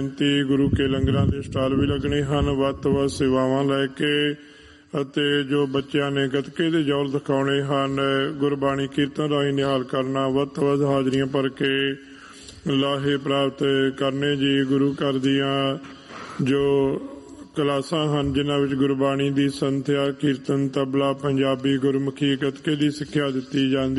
ਗੁਰੂ ਕੇ ਲੰਗਰਾਂ ਦੇ ਸਟਾਲ ਵੀ ਲੱਗਣੇ ਹਨ। ਵੱਧ ਤੋਂ ਵੱਧ ਸੇਵਾਵਾਂ ਲੈ ਕੇ ਅਤੇ ਜੋ ਬੱਚਿਆਂ ਨੇ ਗੱਤਕੇ ਦੇ ਜੌਲ ਦਿਖਾਉਣੇ ਹਨ, ਗੁਰਬਾਣੀ ਕੀਰਤਨ ਰਾਹੀਂ ਨਿਹਾਲ ਕਰਨਾ, ਵੱਧ ਤੋਂ ਵੱਧ ਹਾਜ਼ਰੀਆਂ ਭਰ ਕੇ ਲਾਹੇ ਪ੍ਰਾਪਤ ਕਰਨੇ ਜੀ। ਗੁਰੂ ਘਰ ਦੀਆਂ ਜੋ ਕਲਾਸਾਂ ਹਨ ਜਿਨ੍ਹਾਂ ਵਿੱਚ ਗੁਰਬਾਣੀ ਦੀ ਸੰਥਿਆ, ਕੀਰਤਨ, ਤਬਲਾ, ਪੰਜਾਬੀ, ਗੁਰਮੁਖੀ, ਗੱਤਕੇ ਦੀ ਸਿੱਖਿਆ ਦਿੱਤੀ ਜਾਂਦੀ